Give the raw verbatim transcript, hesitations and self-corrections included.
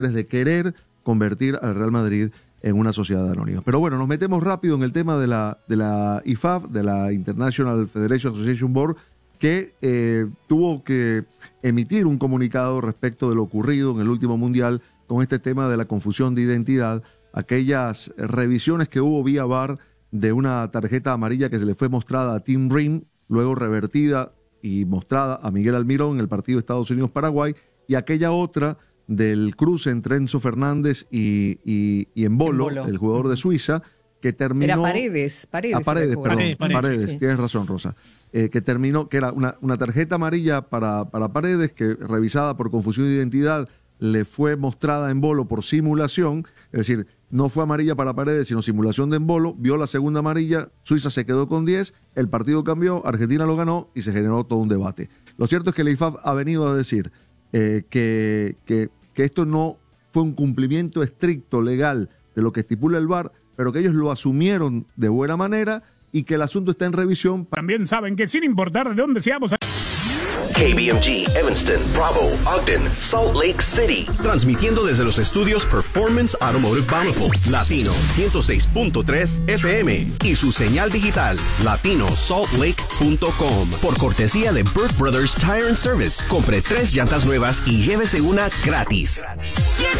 de querer convertir al Real Madrid en una sociedad anónima. Pero bueno, nos metemos rápido en el tema de la, de la I F A B, de la International Federation Association Board, que eh, tuvo que emitir un comunicado respecto de lo ocurrido en el último Mundial con este tema de la confusión de identidad, aquellas revisiones que hubo vía V A R de una tarjeta amarilla que se le fue mostrada a Tim Ream, luego revertida y mostrada a Miguel Almirón en el partido de Estados Unidos-Paraguay, y aquella otra del cruce entre Enzo Fernández y, y, y Embolo, Embolo, el jugador de Suiza, que terminó... Era Paredes, Paredes. A Paredes, perdón, Paredes, Paredes, Paredes sí, sí. Tienes razón, Rosa. Eh, que terminó, que era una, una tarjeta amarilla para, para Paredes, que revisada por confusión de identidad, le fue mostrada a Embolo por simulación, es decir, no fue amarilla para Paredes, sino simulación de Embolo, vio la segunda amarilla, Suiza se quedó con diez, el partido cambió, Argentina lo ganó y se generó todo un debate. Lo cierto es que la I F A B ha venido a decir eh, que, que, que esto no fue un cumplimiento estricto, legal, de lo que estipula el V A R, pero que ellos lo asumieron de buena manera y que el asunto está en revisión. También saben que sin importar de dónde seamos... K B M G, Evanston, Bravo, Ogden, Salt Lake City. Transmitiendo desde los estudios Performance Automotive Bountiful, Latino ciento seis punto tres F M y su señal digital, latino salt lake punto com. Por cortesía de Burt Brothers Tire and Service. Compre tres llantas nuevas y llévese una gratis.